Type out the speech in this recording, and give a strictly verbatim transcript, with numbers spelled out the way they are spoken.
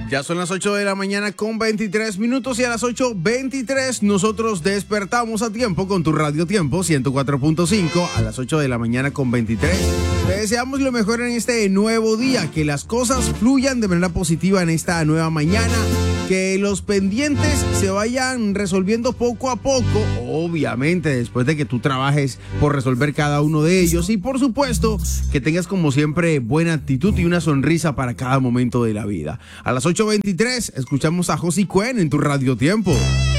Ya son las ocho de la mañana con veintitrés minutos y a las ocho veintitrés nosotros despertamos a tiempo con tu Radio Tiempo ciento cuatro punto cinco a las ocho de la mañana con veintitrés. Te deseamos lo mejor en este nuevo día, que las cosas fluyan de manera positiva en esta nueva mañana, que los pendientes se vayan resolviendo poco a poco, obviamente después de que tú trabajes por resolver cada uno de ellos, y por supuesto que tengas como siempre buena actitud y una sonrisa para cada momento de la vida. A las ocho veintitrés escuchamos a Josie Cuen en tu Radio Tiempo.